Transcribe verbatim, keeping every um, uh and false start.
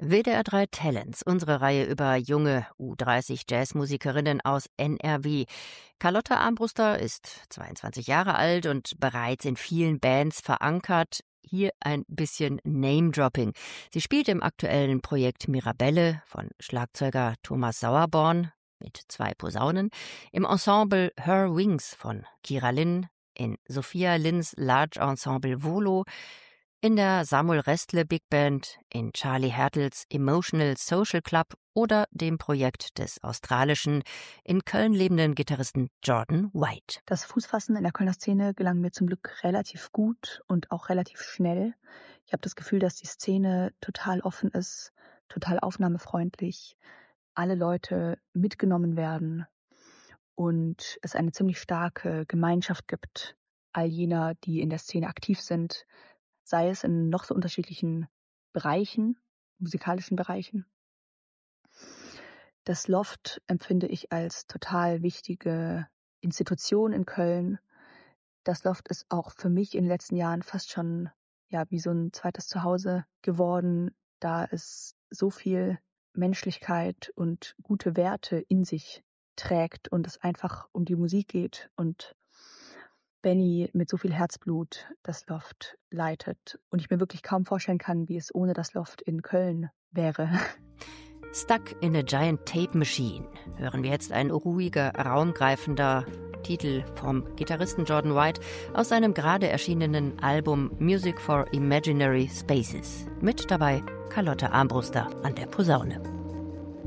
W D R drei Talents, unsere Reihe über junge U dreißig Jazzmusikerinnen aus N R W. Carlotta Armbruster ist zweiundzwanzig Jahre alt und bereits in vielen Bands verankert. Hier ein bisschen Name-Dropping. Sie spielt im aktuellen Projekt Mirabelle von Schlagzeuger Thomas Sauerborn mit zwei Posaunen, im Ensemble Her Wings von Kira Lynn, in Sophia Linns Large Ensemble Volo, in der Samuel Restle Big Band, in Charlie Hertels Emotional Social Club oder dem Projekt des australischen, in Köln lebenden Gitarristen Jordan White. Das Fußfassen in der Kölner Szene gelang mir zum Glück relativ gut und auch relativ schnell. Ich habe das Gefühl, dass die Szene total offen ist, total aufnahmefreundlich, alle Leute mitgenommen werden und es eine ziemlich starke Gemeinschaft gibt, all jener, die in der Szene aktiv sind, sei es in noch so unterschiedlichen Bereichen, musikalischen Bereichen. Das Loft empfinde ich als total wichtige Institution in Köln. Das Loft ist auch für mich in den letzten Jahren fast schon ja wie so ein zweites Zuhause geworden, da es so viel Menschlichkeit und gute Werte in sich trägt und es einfach um die Musik geht und Benny mit so viel Herzblut das Loft leitet und ich mir wirklich kaum vorstellen kann, wie es ohne das Loft in Köln wäre. Stuck in a Giant Tape Machine hören wir jetzt ein ruhiger, raumgreifender Titel vom Gitarristen Jordan White aus seinem gerade erschienenen Album Music for Imaginary Spaces. Mit dabei Carlotta Armbruster an der Posaune.